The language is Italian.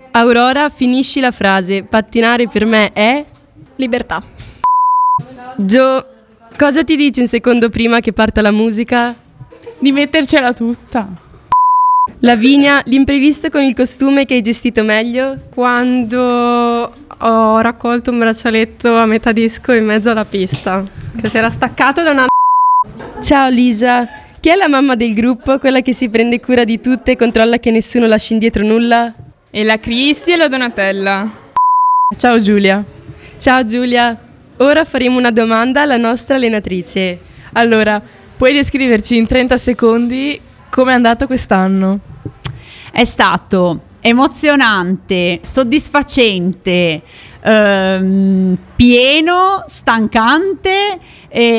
Aurora, finisci la frase. Pattinare per me è... Libertà. Gio, cosa ti dici un secondo prima che parta la musica? Di mettercela tutta. Lavinia, l'imprevisto con il costume che hai gestito meglio? Quando ho raccolto un braccialetto a metà disco in mezzo alla pista, che si era staccato da una... Ciao Lisa, chi è la mamma del gruppo? Quella che si prende cura di tutte e controlla che nessuno lasci indietro nulla? E la Cristi e la Donatella. Ciao Giulia. Ciao Giulia, ora faremo una domanda alla nostra allenatrice. Allora, puoi descriverci in 30 secondi come è andato quest'anno? È stato emozionante, soddisfacente, pieno, stancante e